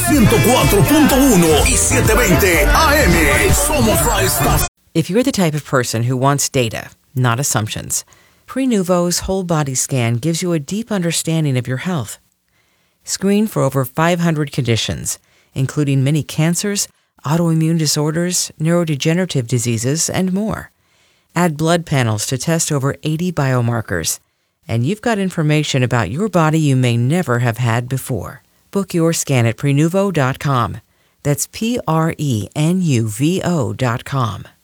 104.1 y 720 AM. Somos la estación. If you're the type of person who wants data, not assumptions, Prenuvo's whole body scan gives you a deep understanding of your health. Screen for over 500 conditions, including many cancers, autoimmune disorders, neurodegenerative diseases, and more. Add blood panels to test over 80 biomarkers, and you've got information about your body you may never have had before. Book your scan at Prenuvo.com. That's Prenuvo.com.